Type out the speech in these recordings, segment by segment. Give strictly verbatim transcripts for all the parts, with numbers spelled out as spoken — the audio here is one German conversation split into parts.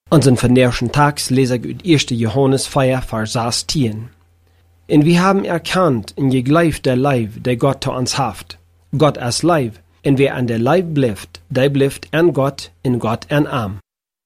Unseren vernährschen Tags lese ich uit erster Johannes vier, Vers zestien. En wir haben erkannt in gegleift der Leib, der Gott zu uns haft. Gott als Leib, en wer an der Leib bleibt, der bleibt an Gott, in Gott an am.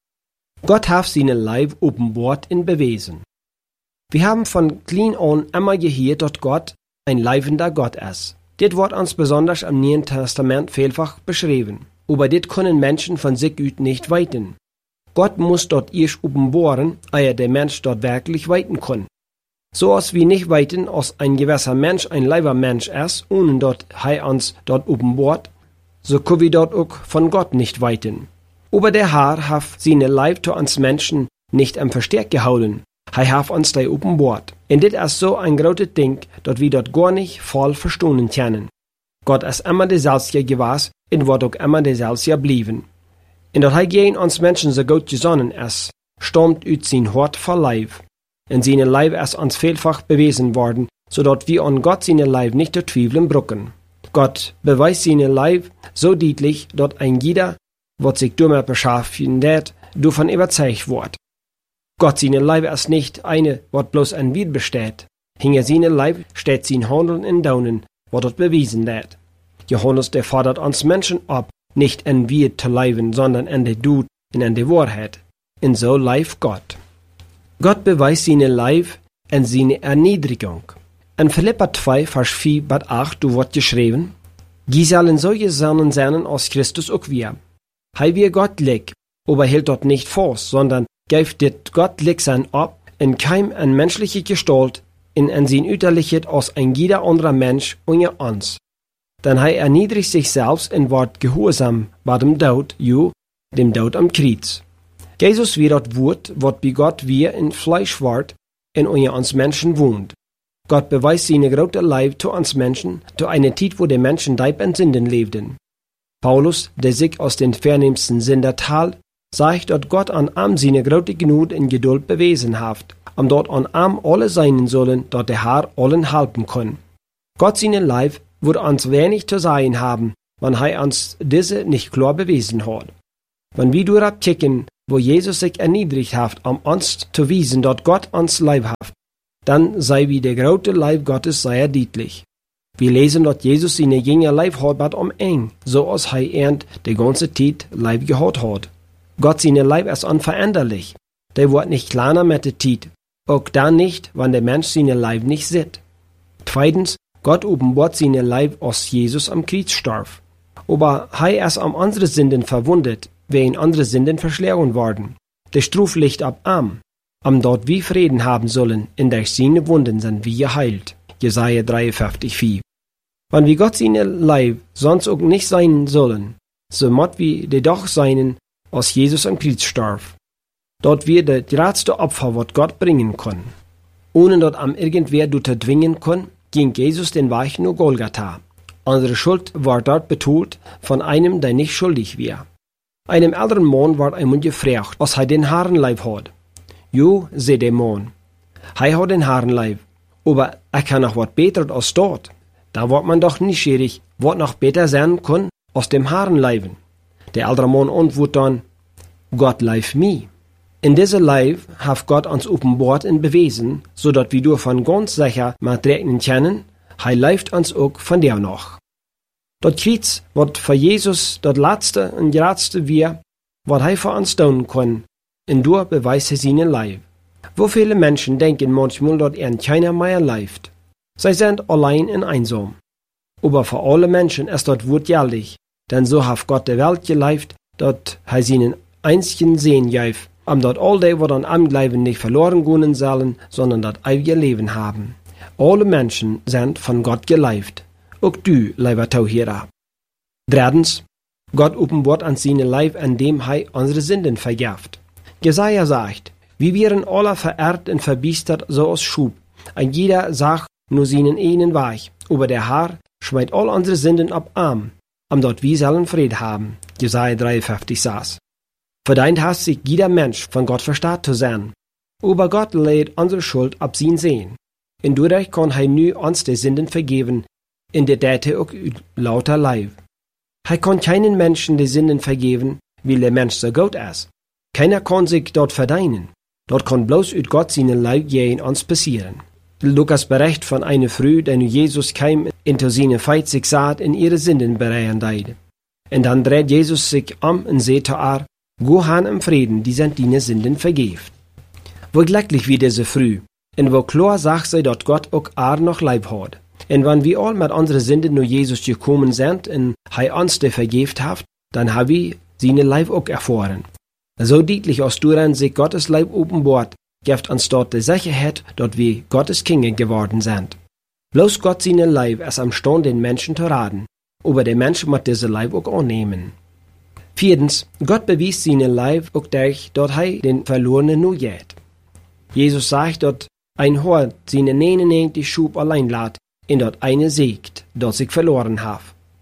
Gott hat seine Leib openbart in bewiesen. Wir haben von klein an immer gehört, dass Gott ein leibender Gott ist. Dit wird uns besonders im Neuen Testament vielfach beschrieben. Aber dit können Menschen von sich aus nicht weiten. Gott muss dort erst openbaren, ehe der Mensch dort wirklich weiten kann. So als wir nicht weiten, als ein gewisser Mensch ein leiber Mensch ist, ohne dort er uns dort openbart, so können wir dort auch von Gott nicht weiten. Aber der Herr hat seine Leib zu uns Menschen nicht am Versteck gehalten. Er hat uns da openbart. Und dit ist so ein großes Ding, dass wir dort gar nicht voll verstehen können. Gott ist immer derselbe gewesen und wird auch immer derselbe bleiben. Und dass er gegen uns Menschen so gut gesonnen ist, stammt aus sein Hort voll Leib. Und seine Leib ist uns vielfach bewiesen worden, so dass wir an Gott seine Leib nicht zu zweifeln brücken. Gott beweist seine Leib so deutlich, dass ein jeder, was sich damit beschaffen wird, davon überzeugt wird. Gott seine Leib ist nicht eine, was bloß ein Wied besteht. Hinter seine Leib steht sein Handeln in Daunen, was dort bewiesen wird. Johannes, der fordert uns Menschen ab, nicht in Wied zu leben, sondern in der Dut und in der Wahrheit. Und so lebt Gott. Gott beweist seine Leib in seine Erniedrigung. In Philipper zwei, Vers vier bis acht, du wird geschrieben, die sollen solche Sönnen sein als Christus auch wir. Hei wir gottlich, aber hält dort nicht fast, sondern gibt dit gottlich sein ab, in kein an menschliche Gestalt, in an sein Uterlichkeit als ein jeder anderer Mensch unter uns. Denn hei erniedrigt sich selbst und wird gehorsam bei dem Tod, ju, dem Tod am Kreuz. Jesus wie das Wort, wat bei Gott wir in Fleisch ward, in unter uns Menschen wohnt. Gott beweist seine große Leib zu uns Menschen, zu einer Zeit, wo die Menschen deib in Sünden lebten. Paulus, der sich aus den vernehmsten Sünder teilt, sagt, dass Gott an am seine große Gnade in Geduld bewiesen hat, um dort an am alle sein sollen, dort der Herr allen helfen kann. Gott seine Leib wird uns wenig zu sagen haben, wenn er uns diese nicht klar bewiesen hat. Wenn wir durchkicken, wo Jesus sich erniedrigt hat, um uns zu wiesen, dass Gott uns Leib hat, dann sei wie der große Leib Gottes sehr deutlich. Wir lesen, dass Jesus seine Jünger Leib hat, um eng, so als er ernt die ganze Zeit Leib gehabt hat. Gott seine Leib ist unveränderlich. Der wird nicht kleiner mit der Zeit, auch dann nicht, wenn der Mensch seine Leib nicht sieht. Zweitens, Gott offenbart seine Leib, als Jesus am Kreuz starb. Aber er ist am andere Sünden verwundet, wen andere Sünden verschlagen worden. Der Struf liegt ab am, am dort wir Frieden haben sollen, in der seine Wunden sind wir geheilt. Jesaja dreiundfünfzig, vier. Wenn wir Gott seine Leib sonst auch nicht sein sollen, so mott wir die doch seinen, als Jesus am Kreuz starb. Dort wir das größte Opfer, was Gott bringen kann. Ohne dort am irgendwer du te zwingen kann, ging Jesus den Weg nur Golgatha. Unsere Schuld war dort betont von einem, der nicht schuldig war. Einem älteren Mann war einmal gefragt, als er den Herrenleib hat. Jo, sei der Mann. Er hat den Herrenleib, aber er kann noch was besser als dort. Da wird man doch neugierig, was noch besser sein kann aus dem Herrenleiben. Der ältere Mann antwortet dann, Gott leib mir. In dieser Leib hat Gott uns offenbart und bewiesen, so dass wir durch von ganz sicher mit rechnen können, er leibt uns auch von der noch. Das Kreuz, was für Jesus das letzte und größte wir, was er für uns tun kann, und durch beweist er seinen Leib. Wo viele Menschen denken manchmal, dass er keiner mehr leibt. Sie sind allein und einsam. Aber für alle Menschen ist das Wort jährlich, denn so hat Gott der Welt geleibt, dass er seinen einzigen Sehen gab, um dort all die, was an am Leben nicht verloren gehen sollen, sondern das ewige Leben haben. Alle Menschen sind von Gott geleibt. Auch du, lieber Zuhörer. Drittens, Gott offenbart an seine Leib, an dem er unsere Sünden vergibt. Jesaja sagt, wir wären alle verehrt und verbiestert, so als Schub. Ein jeder sagt nur seinen einen Weg, aber der Herr schmeißt all unsere Sünden ab Arm, um dort wir sollen Frieden haben. Jesaja dreiundfünfzig saß. Verdient hat sich jeder Mensch von Gott verstaat zu sein. Aber Gott lädt unsere Schuld ab sein Sehen. Und dadurch kann er nu uns die Sünden vergeben, in der Date auch lauter Leib. Er kann keinen Menschen die Sünden vergeben, weil der Mensch so gut ist. Keiner kann sich dort verdienen. Dort kann bloß ut Gott seine Leib gehen uns passieren. Lukas bericht von einer Früh, der nu Jesus kam, into seine Feit sich saat in ihre Sünden bereien deide. Und dann dreht Jesus sich um und sagt zu ihr, Go han im Frieden, die sind deine Sünden vergeft. Wo glücklich wie diese Früh, und wo klar sagt sie, dass Gott auch ar noch Leib hat. Und wenn wir all mit unseren Sünden nur Jesus gekommen sind und er uns die vergeft hat, dann haben wir seine Leib auch erfahren. So deutlich aus daran sich Gottes Leib offenbart, gibt uns dort die Sicherheit, dass wir Gottes Kinder geworden sind. Bloß Gott seine Leib ist am Stand, den Menschen zu raten, aber der Mensch muss diese Leib auch annehmen. Viertens, Gott bewies seine Leib auch dadurch, dass er den Verlorenen nur geht. Jesus sagt, dass ein Hort seine neunundneunzig Schub allein lässt, und dort eine siegt, dort sich verloren hat.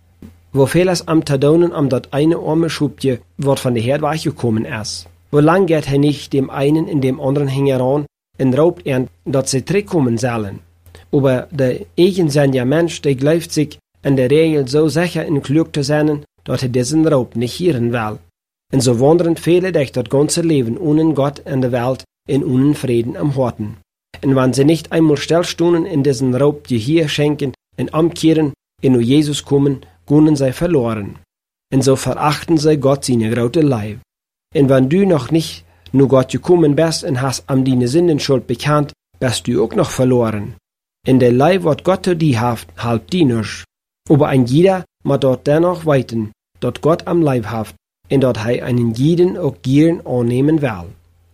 Wo viel es am Tadonen am dort eine arme Schubje, wird von der Herd weichgekommen ist. Wo lang geht er nicht dem einen in dem anderen hingeran und raubt er, dass sie zurückkommen sollen. Aber der eigensinniger Mensch, der glaubt sich in der Regel so sicher und klug zu sein, dass er diesen Raub nicht hören will. Und so wandern viele durch das ganze Leben ohne Gott in der Welt in ohne Frieden am Horten. Und wenn sie nicht einmal stillstunden in diesen Raub Gehör schenken und umkehren, in nur Jesus kommen, gehen sie verloren. Und so verachten sie Gott seine große Leib. Und wenn du noch nicht nur Gott gekommen bist und hast am deine Sündenschuld bekannt, bist du auch noch verloren. In der Leib, wat Gott zu dir haft, halb dieners. Aber ein jeder muss dort dennoch weiten, dort Gott am Leib haft, und dort er einen jeden auch gern annehmen will.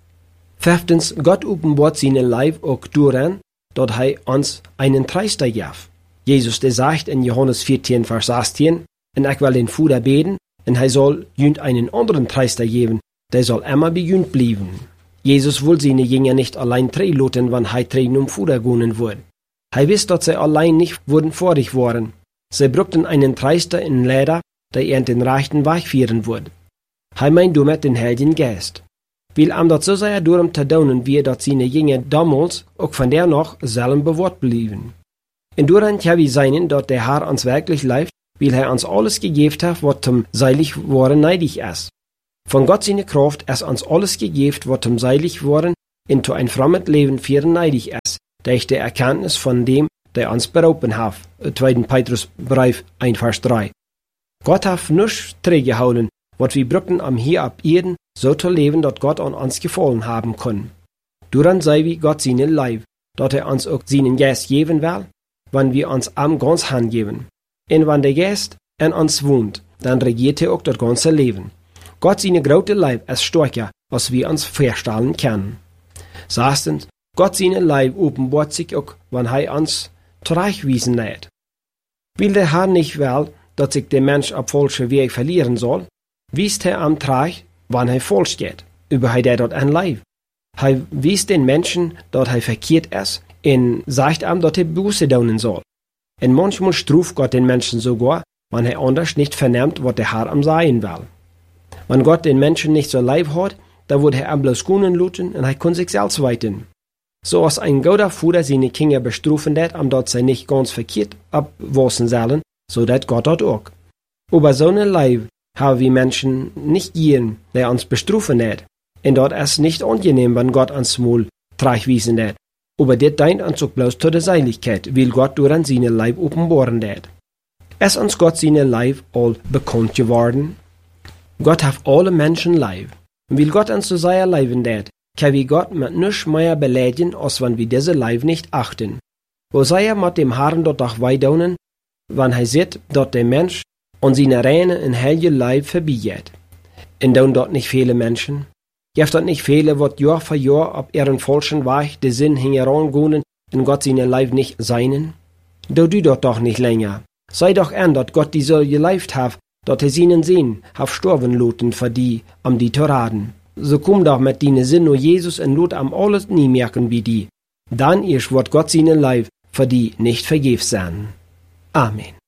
Fünftens, Gott offenbart seine Leib auch daran, dort er uns einen Treister gab. Jesus, der sagt in Johannes vierzehn, Vers achtzehn, und ich will den Vater beten, und er soll jünd einen anderen Treister geben, der soll immer bei jünd bleiben. Jesus will seine Jünger nicht allein treiloten, wenn er trein um Vater gehen wird. Er wisst, dass sie allein nicht wurden vorig waren. Sie brauchten einen Treister in Leder, der er in den rechten Weg führen würde. Er meint damit den Heiligen Geist. Weil am dort so sehr darum zu tun, wie dort seine Jünger damals auch von der noch selben bewahrt blieben. Und daran kann wir sein, dass der Herr uns wirklich lebt, weil er uns alles gegeben hat, was zum seilig worden neidig ist. Von Gott seine Kraft ist uns alles gegeben, was zum seilig worden into ein frommes Leben führen neidig ist, durch die Erkenntnis von dem, der uns berauben hat. zweiter Petrusbrief eins, Vers drei. Gott hat nichts trägehauen, was wir brücken am hier ab Erden, so zu leben, dass Gott an uns gefallen haben kann. Daran sei wie Gott seine Leib, dass er uns auch seinen Geist geben will, wenn wir uns am ganz Hand geben. Und wenn der Geist in uns wohnt, dann regiert er auch das ganze Leben. Gott seine große Leib ist stärker, als wir uns vorstellen können. Sechstens, Gott seine Leib offenbart sich auch, wenn er uns zurechtwiesen lässt. Weil der Herr nicht will, dass sich der Mensch auf falsche Weg verlieren soll, wiest er am Treich, wann er falsch geht, über er dort ein Leib. Er wiest den Menschen, dass er verkehrt ist, und sagt ihm, dass er Buße tun soll. Und manchmal struft Gott den Menschen sogar, wenn er anders nicht vernimmt, was der Herr am sagen will. Wenn Gott den Menschen nicht so Leib hat, dann wird er ihm bloß Kuhnen luten und er kann sich selbst weiten. So als ein guter Vater seine Kinder bestrufen wird, am dort sie nicht ganz verkehrt abwasen sollen, so dat Gott dort auch. Aber so eine Leib haben wir Menschen nicht gern, der uns bestrufen wird. Und dort ist nicht angenehm, wenn Gott uns mal tragwiesen wird. Aber das dient uns auch bloß zu der Seiligkeit, weil Gott durch seine Leib offenbaren wird. Ist uns Gott seine Leib all bekannt geworden? Gott hat alle Menschen Leib. Und weil Gott uns zu seiner Leiben wird, kann wir Gott mit nichts mehr beleidigen, als wenn wir diese Leib nicht achten. Wo sei er mit dem Herrn dort auch weidaunen, wenn er sieht, dass der Mensch an seine reine und heilige Leib vorbeigeht. Und dann dort nicht viele Menschen? Gibt dort nicht viele, wat Jahr für Jahr ab ihren falschen Weg den Sinn hingerangehen und Gott seine Leib nicht seinen? Do du dort doch nicht länger. Sei doch an, dass Gott die so geleibt hat, dass er seinen Sinn auf Storben luten für die, am die zu raten. So komm doch mit deinen Sinn nur Jesus und lot am alles nie merken wie die. Dann erst wird Gott seine Leib für die nicht vergebs sein. Amen.